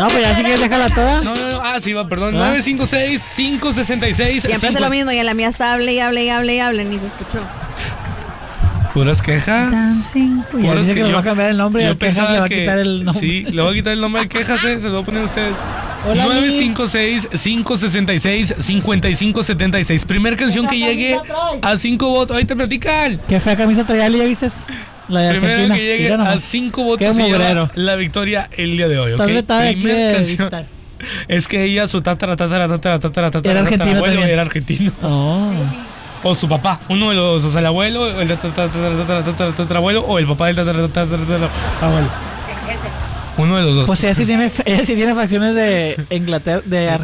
No, pues ya si quieres déjala toda. No. Sí, va, perdón. 956-566. Siempre hace lo mismo y en la mía está hable, ni se escuchó. Puras quejas. Y ya dice que le va a cambiar el nombre y al quejas le va a quitar el nombre. Sí, le va a quitar el nombre al quejas, se lo voy a poner a ustedes. 956-566-5576. Primer canción que llegue a 5 votos. Ahí te platican. Qué fea camisa traía, ¿ya viste? La de Primero Argentina. que llegue a 5 votos Qué se lleva mugrero. la victoria el día de hoy, ¿ok? Primer canción. Es que ella, su tatarabuelo era argentino. Oh. O su papá, uno de los, o sea, el abuelo, el tatarabuelo o el papá del tatarabuelo. Uno de los dos. Pues ella sí tiene facciones de Inglaterra, de Argentina.